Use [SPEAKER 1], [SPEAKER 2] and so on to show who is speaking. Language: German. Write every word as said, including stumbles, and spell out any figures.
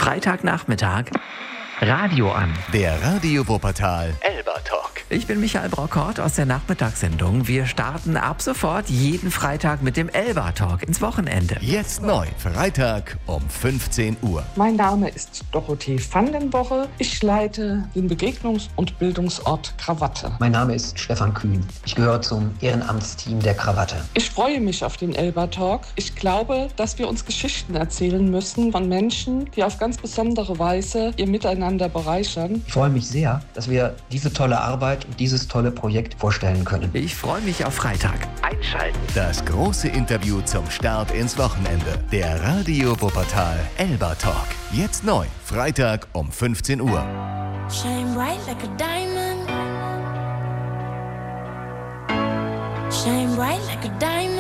[SPEAKER 1] Freitagnachmittag, Radio an.
[SPEAKER 2] Der Radio Wuppertal Elba Talk.
[SPEAKER 1] Ich bin Michael Brockort aus der Nachmittagssendung. Wir starten ab sofort jeden Freitag mit dem Elba Talk ins Wochenende.
[SPEAKER 2] Jetzt neu, Freitag um fünfzehn Uhr.
[SPEAKER 3] Mein Name ist Dorothee Vandenboche. Ich leite den Begegnungs- und Bildungsort Krawatte.
[SPEAKER 4] Mein Name ist Stefan Kühn. Ich gehöre zum Ehrenamtsteam der Krawatte.
[SPEAKER 3] Ich freue mich auf den Elba Talk. Ich glaube, dass wir uns Geschichten erzählen müssen von Menschen, die auf ganz besondere Weise ihr Miteinander bereichern.
[SPEAKER 4] Ich freue mich sehr, dass wir diese tolle Arbeit und dieses tolle Projekt vorstellen können.
[SPEAKER 1] Ich freue mich auf Freitag. Einschalten.
[SPEAKER 2] Das große Interview zum Start ins Wochenende. Der Radio Wuppertal Elba Talk. Jetzt neu, Freitag um fünfzehn Uhr.
[SPEAKER 5] Shine bright like a diamond. Shine bright like a diamond.